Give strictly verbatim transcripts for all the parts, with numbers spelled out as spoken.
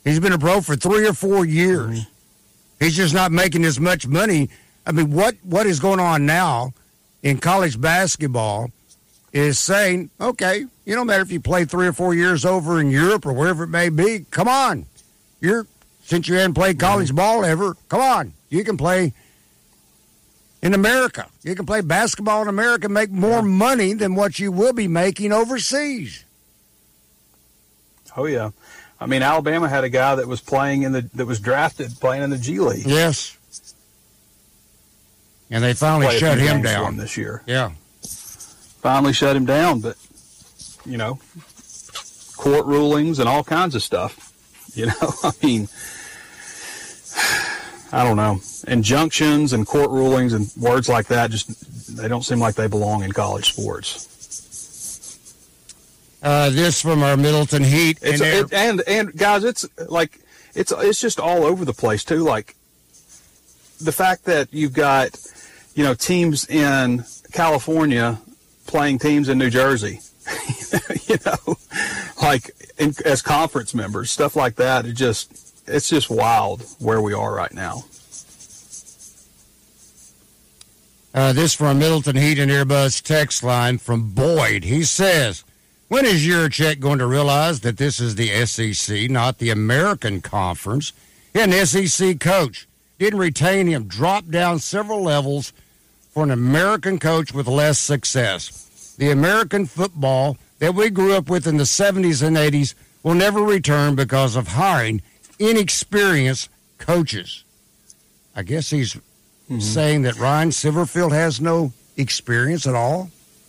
He's been a pro for three or four years. Mm-hmm. He's just not making as much money. I mean, what, what is going on now in college basketball is saying, okay, you don't matter if you play three or four years over in Europe or wherever it may be, come on. You're since you hadn't played college mm-hmm. ball ever, come on. You can play in America. You can play basketball in America and make more yeah. money than what you will be making overseas. Oh, yeah. I mean, Alabama had a guy that was playing in the that was drafted playing in the G League. Yes. And they finally Play shut him down this year. Yeah. Finally shut him down, but, you know, court rulings and all kinds of stuff. You know, I mean, I don't know. Injunctions and court rulings and words like that, just they don't seem like they belong in college sports. Uh, this from our Middleton Heat. It's, and, it, and, and, guys, it's like, it's it's just all over the place, too. Like, the fact that you've got, you know, teams in California playing teams in New Jersey, you know, like in, as conference members, stuff like that. It just, it's just wild where we are right now. Uh, this from Middleton Heat and Airbus text line from Boyd. He says, when is Yurachek going to realize that this is the S E C, not the American Conference? He had an S E C coach. Didn't retain him, dropped down several levels for an American coach with less success. The American football that we grew up with in the seventies and eighties will never return because of hiring inexperienced coaches. I guess he's mm-hmm. saying that Ryan Silverfield has no experience at all.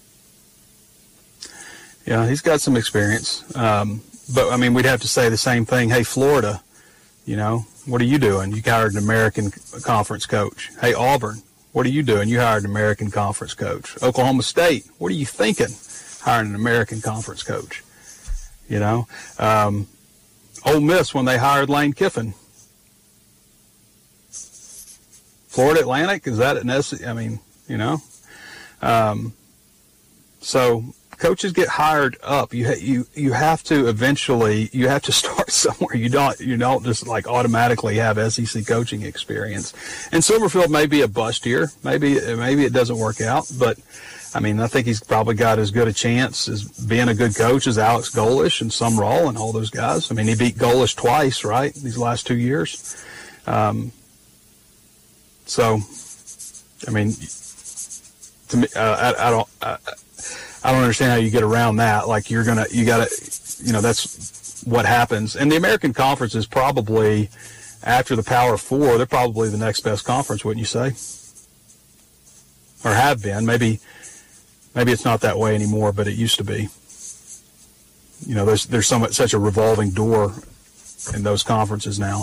Yeah, he's got some experience. Um, but, I mean, we'd have to say the same thing. Hey, Florida, you know, what are you doing? You hired an American Conference coach. Hey, Auburn, what are you doing? You hired an American Conference coach. Oklahoma State, what are you thinking? Hiring an American Conference coach. You know, um, Ole Miss when they hired Lane Kiffin. Florida Atlantic, is that an S? I mean, you know, um, so coaches get hired up. You you you have to eventually you have to start somewhere. You don't you don't just like automatically have S E C coaching experience. And Silverfield may be a bust here. Maybe maybe it doesn't work out, but. I mean, I think he's probably got as good a chance as being a good coach as Alex Golesh and Sumrall and all those guys. I mean, he beat Golesh twice, right, these last two years. Um, so, I mean, to me, uh, I, I don't, I, I don't understand how you get around that. Like, you're gonna, you gotta, you know, that's what happens. And the American Conference is probably, after the Power Four, they're probably the next best conference, wouldn't you say? Or have been, maybe. Maybe it's not that way anymore, but it used to be. You know, there's there's somewhat such a revolving door in those conferences now.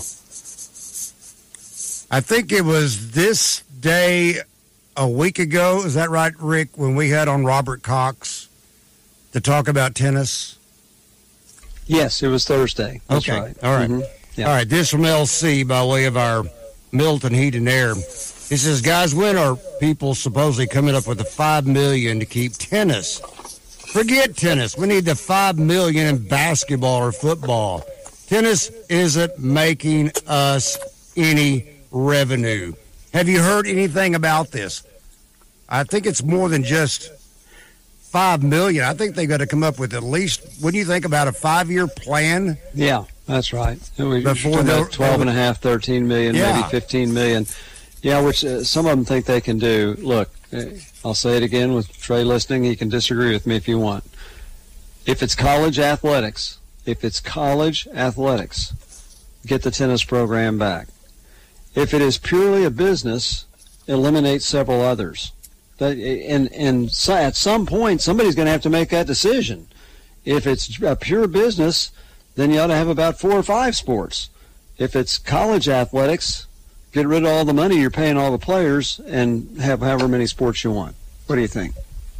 I think it was this day a week ago. Is that right, Rick, when we had on Robert Cox to talk about tennis? Yes, it was Thursday. That's okay. right. All right. Mm-hmm. Yeah. All right. This from L C by way of our Milton Heat and Air. He says, guys, when are people supposedly coming up with the five million dollars to keep tennis? Forget tennis. We need the five million dollars in basketball or football. Tennis isn't making us any revenue. Have you heard anything about this? I think it's more than just five million dollars. I think they've got to come up with at least, wouldn't you think, about a five-year plan? Yeah, that's right. We Before twelve and a half, thirteen million, yeah. maybe fifteen million. Yeah, which uh, some of them think they can do. Look, I'll say it again with Trey listening. He can disagree with me if you want. If it's college athletics, if it's college athletics, get the tennis program back. If it is purely a business, eliminate several others. That, and and so at some point, somebody's going to have to make that decision. If it's a pure business, then you ought to have about four or five sports. If it's college athletics, get rid of all the money you're paying all the players and have however many sports you want. What do you think?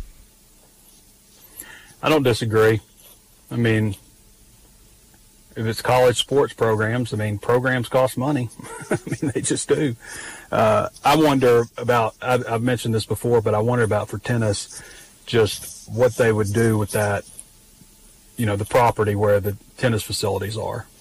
I don't disagree. I mean, if it's college sports programs, I mean, programs cost money. I mean, they just do. Uh, I wonder about, I've, I've mentioned this before, but I wonder about for tennis, just what they would do with that, you know, the property where the tennis facilities are.